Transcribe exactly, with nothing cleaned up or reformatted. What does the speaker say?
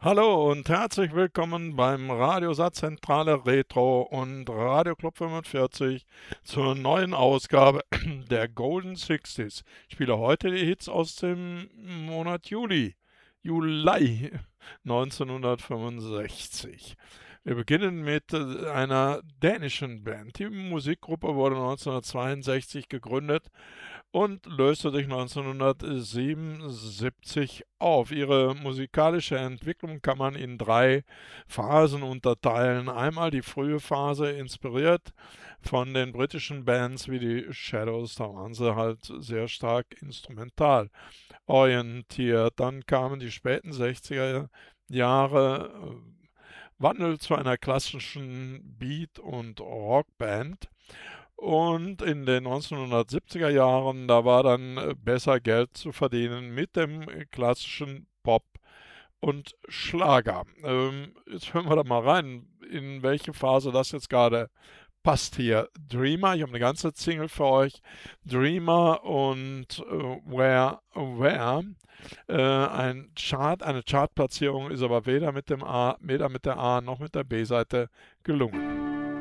Hallo und herzlich willkommen beim Radiosat-Zentrale Retro und Radio Club fünfundvierzig zur neuen Ausgabe der Golden Sixties. Ich spiele heute die Hits aus dem Monat Juli, Juli neunzehnhundertfünfundsechzig. Wir beginnen mit äh, einer dänischen Band. Die Musikgruppe wurde neunzehnhundertzweiundsechzig gegründet und löste sich neunzehnhundertsiebenundsiebzig auf. Ihre musikalische Entwicklung kann man in drei Phasen unterteilen. Einmal die frühe Phase, inspiriert von den britischen Bands wie die Shadows, da waren sie halt sehr stark instrumental orientiert. Dann kamen die späten sechziger Jahre, äh, Wandel zu einer klassischen Beat- und Rockband. Und in den neunzehnhundertsiebziger Jahren, da war dann äh, besser Geld zu verdienen mit dem äh, klassischen Pop und Schlager. Ähm, jetzt hören wir da mal rein, in welche Phase das jetzt gerade passt hier. Dreamer, ich habe eine ganze Single für euch. Dreamer und äh, Where, Where. Äh, ein Chart, eine Chartplatzierung ist aber weder mit dem A, weder mit der A noch mit der B-Seite gelungen.